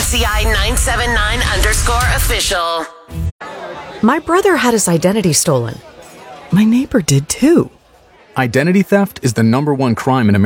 PCI 979_official. My brother had his identity stolen. My neighbor did too. Identity theft is the #1 crime in America.